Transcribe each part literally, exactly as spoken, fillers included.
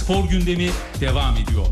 Spor gündemi devam ediyor.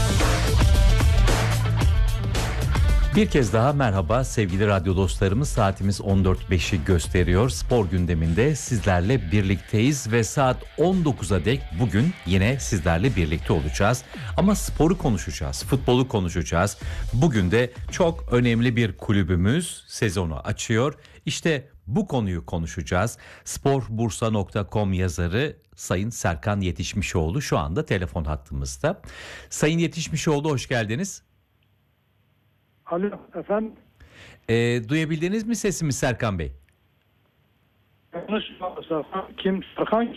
Bir kez daha merhaba sevgili radyo dostlarımız. Saatimiz on dört beşi gösteriyor. Spor gündeminde sizlerle birlikteyiz ve saat on dokuza dek bugün yine sizlerle birlikte olacağız. Ama sporu konuşacağız, futbolu konuşacağız. Bugün de çok önemli bir kulübümüz sezonu açıyor. İşte bu konuyu konuşacağız. spor bursa nokta com yazarı Sayın Serkan Yetişmişoğlu şu anda telefon hattımızda. Sayın Yetişmişoğlu, hoş geldiniz. Alo efendim. E, duyabildiniz mi sesimi Serkan Bey? Yanlış Serkan. Kim? Serkan?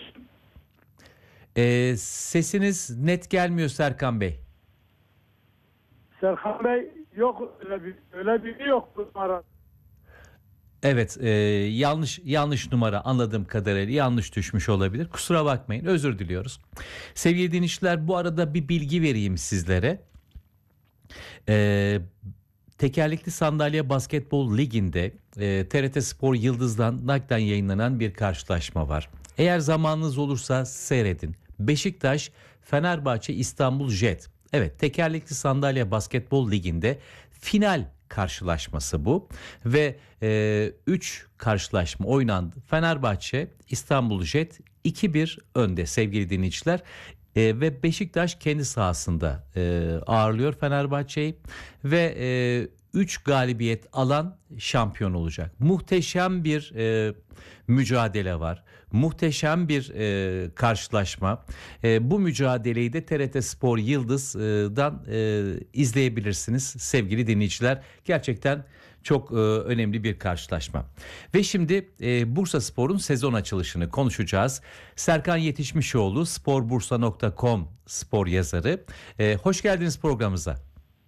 E, sesiniz net gelmiyor Serkan Bey. Serkan Bey yok, öyle bir öyle biri yok bu numara. Evet, e, yanlış yanlış numara, anladığım kadarıyla yanlış düşmüş olabilir. Kusura bakmayın, özür diliyoruz. Sevgili dinleyiciler, bu arada bir bilgi vereyim sizlere. Eee Tekerlekli Sandalye Basketbol Ligi'nde e, T R T Spor Yıldız'dan naklen yayınlanan bir karşılaşma var. Eğer zamanınız olursa seyredin. Beşiktaş Fenerbahçe İstanbul Jet. Evet, Tekerlekli Sandalye Basketbol Ligi'nde final karşılaşması bu ve üç e, karşılaşma oynandı. Fenerbahçe İstanbul Jet iki bir önde sevgili dinleyiciler. E, ve Beşiktaş kendi sahasında e, ağırlıyor Fenerbahçe'yi ve üç e, galibiyet alan şampiyon olacak. Muhteşem bir e, mücadele var. Muhteşem bir e, karşılaşma. E, bu mücadeleyi de T R T Spor Yıldız'dan e, izleyebilirsiniz sevgili dinleyiciler. Gerçekten çok e, önemli bir karşılaşma. Ve şimdi e, Bursaspor'un sezon açılışını konuşacağız. Serkan Yetişmişoğlu, spor bursa nokta com spor yazarı. E, hoş geldiniz programımıza.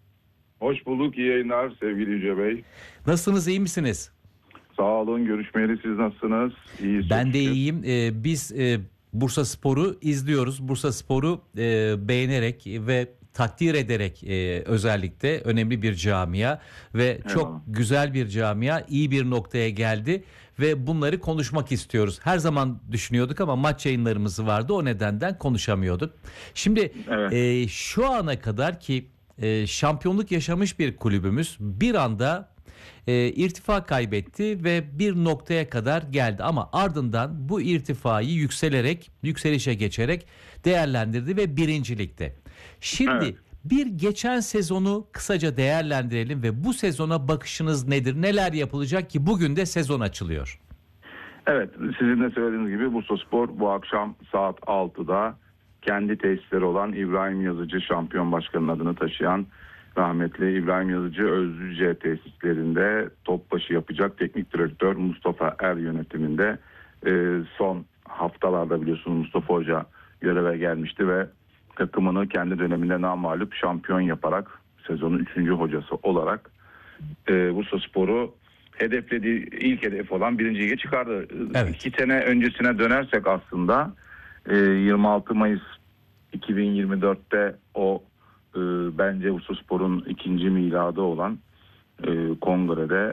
Hoş bulduk, iyi yayınlar sevgili Yüce Bey. Nasılsınız, iyi misiniz? Sağ olun, görüşmeyeli, siz nasılsınız? İyi, ben de iyiyim. E, biz e, Bursaspor'u izliyoruz. Bursaspor'u e, beğenerek ve takdir ederek e, özellikle önemli bir camia ve Eyvallah. Çok güzel bir camia, iyi bir noktaya geldi ve bunları konuşmak istiyoruz. Her zaman düşünüyorduk ama maç yayınlarımız vardı, o nedenden konuşamıyorduk. Şimdi evet. e, şu ana kadar ki e, şampiyonluk yaşamış bir kulübümüz bir anda e, irtifa kaybetti ve bir noktaya kadar geldi ama ardından bu irtifayı yükselerek, yükselişe geçerek değerlendirdi ve birincilikte. Şimdi evet. bir geçen sezonu kısaca değerlendirelim ve bu sezona bakışınız nedir? Neler yapılacak ki bugün de sezon açılıyor? Evet, sizin de söylediğiniz gibi Bursaspor bu akşam saat altıda kendi tesisleri olan İbrahim Yazıcı Şampiyon Başkanı'nın adını taşıyan rahmetli İbrahim Yazıcı Özlüce tesislerinde top başı yapacak. Teknik direktör Mustafa Er yönetiminde e, son haftalarda biliyorsunuz Mustafa Hoca göreve gelmişti ve takımını kendi döneminde namağlup şampiyon yaparak sezonun üçüncü hocası olarak e, Bursaspor'u hedeflediği ilk hedef olan birinci lige çıkardı. Evet. İki sene öncesine dönersek aslında e, yirmi altı Mayıs iki bin yirmi dörtte o e, bence Bursaspor'un ikinci miladı olan e, kongrede